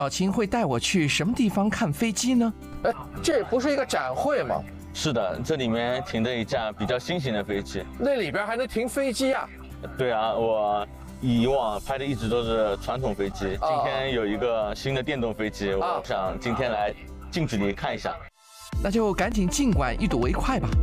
小琴会带我去什么地方看飞机呢？ 哎，这不是一个展会吗？ 是的，这里面停着一架比较新型的飞机。 那里边还能停飞机啊？ 对啊，我以往拍的一直都是传统飞机，今天有一个新的电动飞机，我想今天来近距离看一下。 那就赶紧尽管一睹为快吧。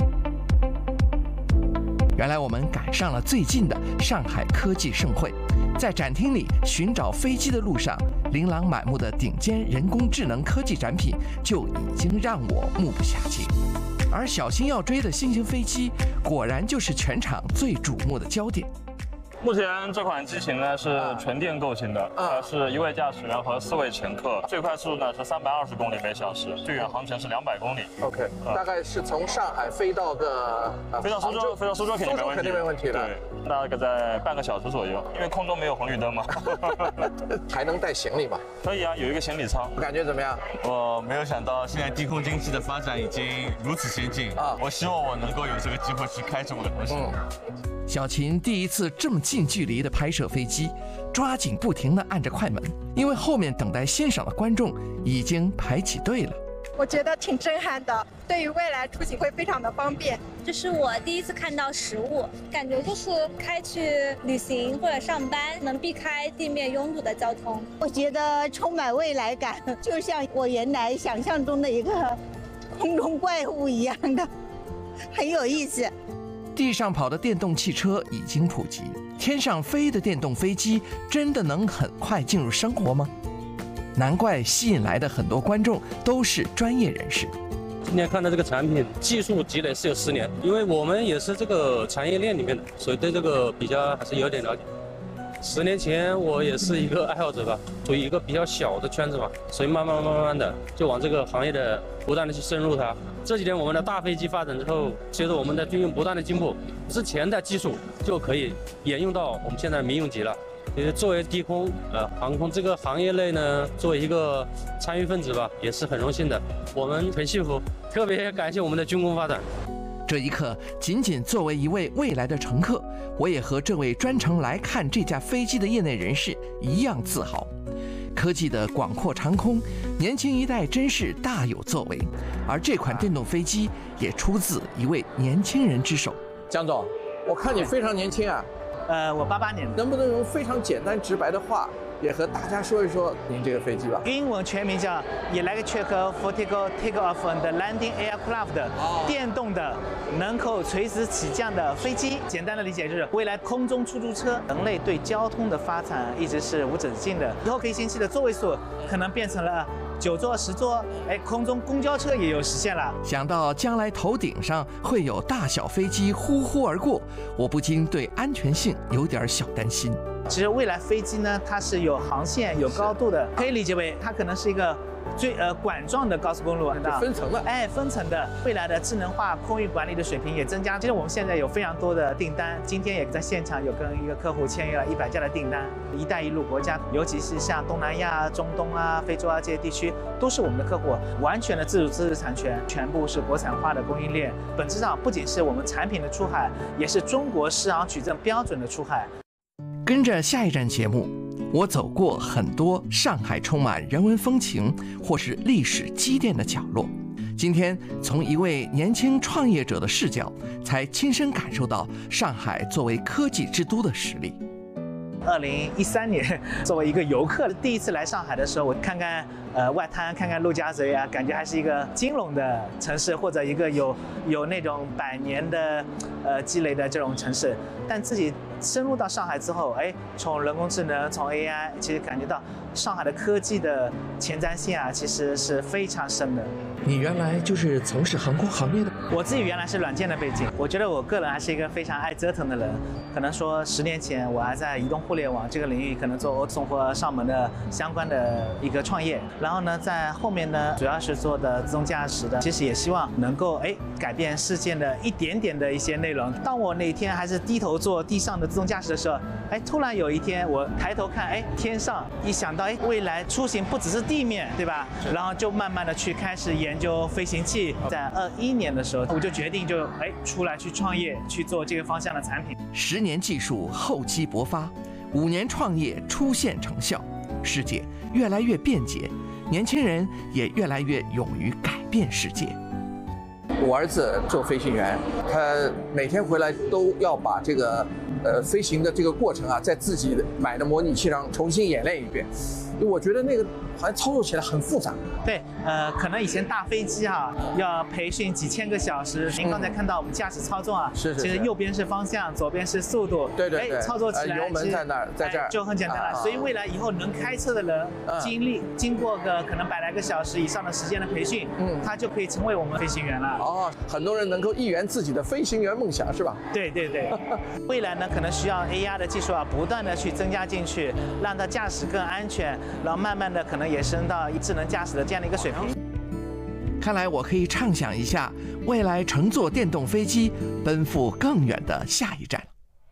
原来我们赶上了最近的上海科技盛会，在展厅里寻找飞机的路上，琳琅满目的顶尖人工智能科技展品就已经让我目不暇接。而小新要追的新型飞机，果然就是全场最瞩目的焦点。 目前这款机型呢是纯电构型的，是1位驾驶员和4位乘客，最快速度呢是320公里每小时，最远航程是200公里。 OK，大概是从上海飞到飞到苏州肯定没问题的。对，大概在半个小时左右，因为空中没有红绿灯嘛。 还能带行李吗？ 可以啊，有一个行李舱。 感觉怎么样？ 我没有想到现在低空经济的发展已经如此先进啊！我希望我能够有这个机会去开这么个东西。 小琴第一次这么近距离的拍摄飞机，抓紧不停地按着快门，因为后面等待欣赏的观众已经排起队了。 我觉得挺震撼的，对于未来出行会非常的方便。 这是我第一次看到实物，感觉就是开去旅行或者上班，能避开地面拥堵的交通。 我觉得充满未来感，就像我原来想象中的一个空中怪物一样的，很有意思。 地上跑的电动汽车已经普及，天上飞的电动飞机真的能很快进入生活吗？难怪吸引来的很多观众都是专业人士。 今天看到这个产品，技术积累是有10年，因为我们也是这个产业链里面的，所以对这个比较还是有点了解。10年前我也是一个爱好者吧，处于一个比较小的圈子嘛，所以慢慢的就往这个行业的不断的去深入它。这几年我们的大飞机发展之后，随着我们的军用不断的进步，之前的技术就可以沿用到我们现在的民用级了。作为低空航空这个行业内呢，作为一个参与分子吧，也是很荣幸的。我们很幸福，特别感谢我们的军工发展。 这一刻，仅仅作为一位未来的乘客，我也和这位专程来看这架飞机的业内人士一样自豪。科技的广阔长空，年轻一代真是大有作为。而这款电动飞机也出自一位年轻人之手。 江总，我看你非常年轻啊。 我88年的。 能不能用非常简单直白的话，也和大家说一说您这个飞机吧？ 英文全名叫 Electric Vertical Takeoff and Landing Aircraft 的电动的能够垂直起降的飞机。简单的理解就是未来空中出租车。人类对交通的发展一直是无止境的，以后可以行驶的座位数可能变成了9座、10座，空中公交车也有实现了。 想到将来头顶上会有大小飞机呼呼而过，我不禁对安全性有点小担心。 其实未来飞机呢，它是有航线、有高度的，可以理解为它可能是一个管状的高速公路， 分层的， 分层的。未来的智能化空域管理的水平也增加。其实我们现在有非常多的订单，今天也在现场有跟一个客户签约了100架的订单。一带一路国家，尤其是像东南亚、中东啊、非洲啊这些地区，都是我们的客户，完全的自主知识产权，全部是国产化的供应链。本质上不仅是我们产品的出海，也是中国市场取证标准的出海。 跟着下一站节目，我走过很多上海充满人文风情或是历史积淀的角落。今天从一位年轻创业者的视角，才亲身感受到上海作为科技之都的实力。 2013年，作为一个游客，第一次来上海的时候，我看看外滩，看看陆家嘴啊，感觉还是一个金融的城市，或者一个有那种100年的积累的这种城市。但自己深入到上海之后，从人工智能，从 AI， 其实感觉到上海的科技的前瞻性啊，其实是非常深的。 你原来就是从事航空行业的？ 我自己原来是软件的背景，我觉得我个人还是一个非常爱折腾的人。可能说10年前我还在移动互联网这个领域，可能做送货上门的相关的一个创业。然后呢，在后面呢，主要是做的自动驾驶的，其实也希望能够改变世界的一点点的一些内容。当我那天还是低头做地上的自动驾驶的时候，突然有一天我抬头看，天上一想到，未来出行不只是地面，对吧？然后就慢慢的去开始研究飞行器。在21年的时候，我就决定出来去创业，去做这个方向的产品。 10年技术厚积薄发，5年创业初现成效，世界越来越便捷，年轻人也越来越勇于改变世界。 我儿子做飞行员，他每天回来都要把这个飞行的这个过程啊，在自己买的模拟器上重新演练一遍。我觉得那个好像操作起来很复杂。 对，可能以前大飞机啊要培训几千个小时。您刚才看到我们驾驶操纵啊， 是， 其实右边是方向，左边是速度， 对， 操作起来油门在那儿，在这儿就很简单了。所以未来以后能开车的人，经过个可能100来个小时以上的时间的培训，他就可以成为我们飞行员了。 哦，很多人能够一圆自己的飞行员梦想，是吧？ 对。未来呢，可能需要 AR 的技术啊，不断的去增加进去，让它驾驶更安全，然后慢慢的可能也升到智能驾驶的这样的一个水平。 看来我可以畅想一下，未来乘坐电动飞机奔赴更远的下一站。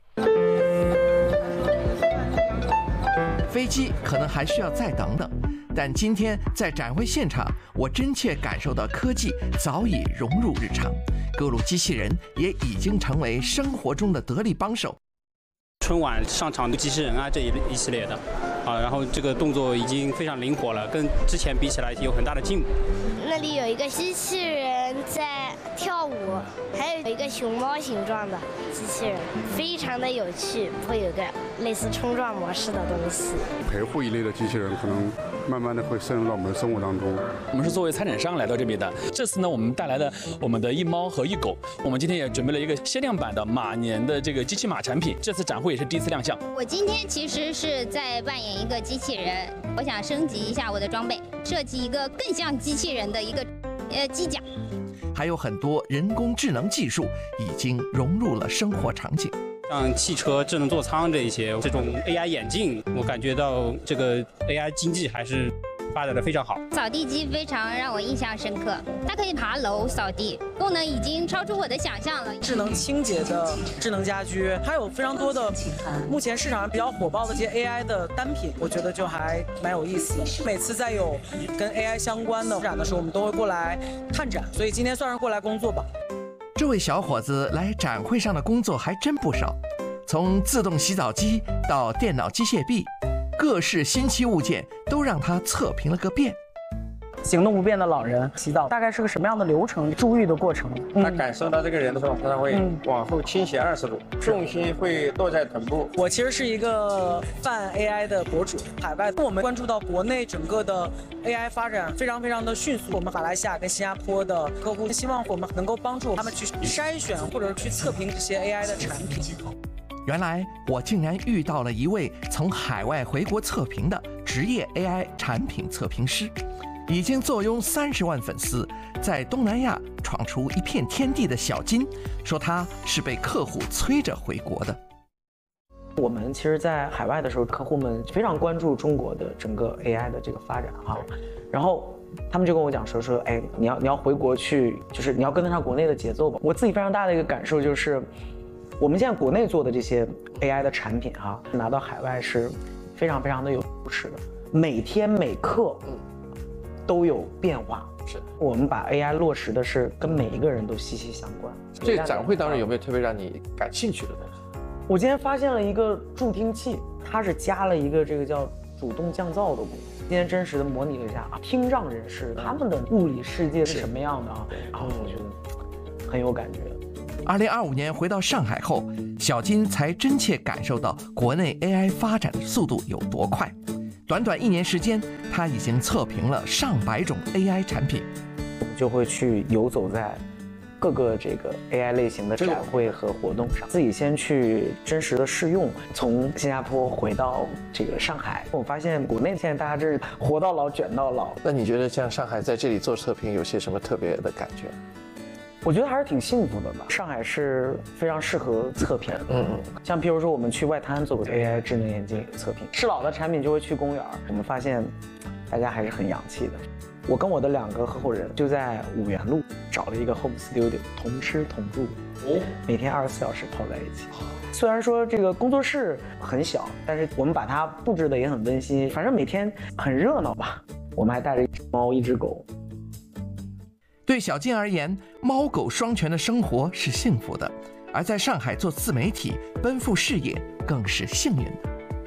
飞机可能还需要再等等，但今天在展会现场，我真切感受到科技早已融入日常，各路机器人也已经成为生活中的得力帮手。 春晚上场的机器人啊，这一系列的，然后这个动作已经非常灵活了，跟之前比起来有很大的进步。 那里有一个机器人在跳舞，还有一个熊猫形状的机器人，非常的有趣，会有个类似冲撞模式的东西。 陪护一类的机器人可能慢慢的会渗入到我们的生活当中。 我们是作为参展商来到这边的，这次呢，我们带来了我们的一猫和一狗。我们今天也准备了一个限量版的马年的这个机器马产品，这次展会也是第一次亮相。 我今天其实是在扮演一个机器人，我想升级一下我的装备，设计一个更像机器人的一个机甲。 还有很多人工智能技术已经融入了生活场景。 像汽车智能座舱这种 AI 眼镜，我感觉到这个 AI 经济还是发展的非常好。 扫地机非常让我印象深刻，它可以爬楼扫地，功能已经超出我的想象了。 智能清洁的智能家居，还有非常多的目前市场上比较火爆的这些 AI 的单品，我觉得就还蛮有意思的。每次在有跟 AI 相关的展的时候，我们都会过来看展，所以今天算是过来工作吧。 这位小伙子来展会上的工作还真不少，从自动洗澡机到电脑机械臂，各式新奇物件都让他测评了个遍。 行动不便的老人洗澡大概是个什么样的流程？注意的过程？ 他感受到这个人的时候，他会往后倾斜20度，重心会落在臀部。 我其实是一个泛 AI 的博主，海外我们关注到国内整个的 AI 发展非常的迅速。我们马来西亚跟新加坡的客户希望我们能够帮助他们去筛选或者去测评这些 AI 的产品。 原来我竟然遇到了一位从海外回国测评的职业 AI 产品测评师，已经坐拥30万粉丝，在东南亚闯出一片天地的小金，说他是被客户催着回国的。 我们其实，在海外的时候，客户们非常关注中国的整个 AI 的这个发展哈，然后他们就跟我讲说，哎，你要回国去，就是你要跟得上国内的节奏吧。我自己非常大的一个感受就是，我们现在国内做的这些 AI 的产品哈，拿到海外是非常的有优势的，每天每刻都有变化。 是我们把 AI 落实的是跟每一个人都息息相关。 这展会当中有没有特别让你感兴趣的东西？ 我今天发现了一个助听器，它是加了一个这个叫主动降噪的功能。今天真实的模拟了一下听障人士他们的物理世界是什么样的啊？然后我觉得很有感觉。 2025年回到上海后，小金才真切感受到国内 AI 发展的速度有多快。短短1年时间，他已经测评了上百种 AI 产品。 我们就会去游走在各个这个 AI 类型的展会和活动上，自己先去真实的试用。从新加坡回到这个上海，我发现国内现在大家这是活到老卷到老。 那你觉得像上海在这里做测评有些什么特别的感觉？ 我觉得还是挺幸福的吧。上海是非常适合测评，像譬如说我们去外滩做过 AI 智能眼镜测评，适老的产品就会去公园，我们发现大家还是很洋气的。我跟我的2个合伙人就在五原路找了一个 home studio， 同吃同住，每天24小时泡在一起。虽然说这个工作室很小，但是我们把它布置的也很温馨，反正每天很热闹吧。我们还带着1只猫1只狗。 对小金而言，猫狗双全的生活是幸福的，而在上海做自媒体奔赴事业更是幸运的。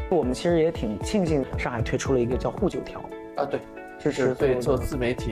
我们其实也挺庆幸上海推出了一个叫护9条啊，对， 支持对做自媒体